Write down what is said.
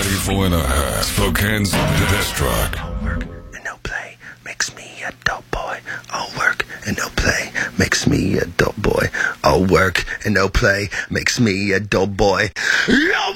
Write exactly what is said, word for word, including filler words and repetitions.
ninety-four and a half. Spokane's best rock. All work and no play makes me a dope boy. All work and no play makes me a dope boy. All work and no play makes me a dope boy. Yo!